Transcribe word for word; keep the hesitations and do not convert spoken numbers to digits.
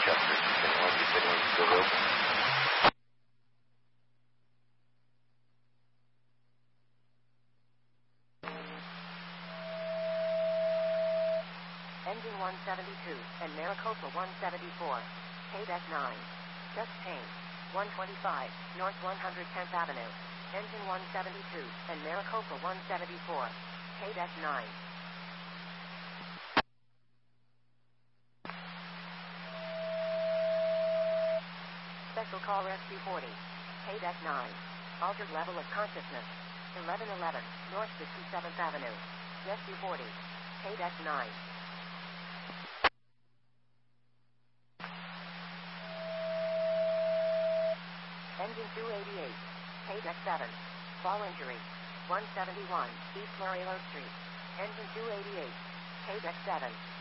Chester two ten one, two ten one still available. Engine one seventy-two and Maricopa one seventy-four. K nine. Just change. one twenty-five, North one hundred tenth Avenue. Engine one seventy-two and Maricopa one seventy-four. K nine. Special call Rescue forty. K nine. Altered level of consciousness. eleven eleven, North fifty-seventh Avenue. Rescue forty. K nine. Engine two eighty-eight. K seven. Fall injury. one seventy-one, East Morelos Street. Engine two eighty-eight. K seven.